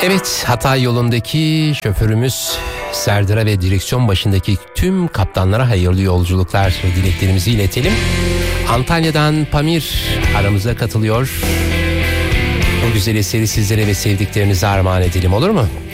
Evet, Hatay yolundaki şoförümüz Serdar'a ve direksiyon başındaki tüm kaptanlara hayırlı yolculuklar dileklerimizi iletelim. Antalya'dan Pamir aramıza katılıyor. Bu güzel eseri sizlere ve sevdiklerinize armağan edelim, olur mu?